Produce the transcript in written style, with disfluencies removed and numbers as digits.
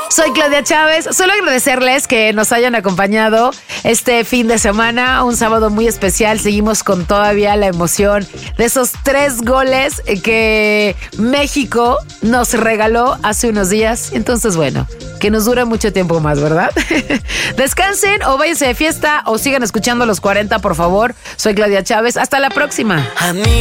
Soy Claudia Chávez. Solo agradecerles que nos hayan acompañado este fin de semana, un sábado muy especial. Seguimos con todavía la emoción de esos 3 goles que México nos regaló hace unos días. Entonces, bueno, que nos dure mucho tiempo más, ¿verdad? Descansen o váyanse de fiesta o sigan escuchando los 40, por favor. Soy Claudia Chávez. Hasta la próxima.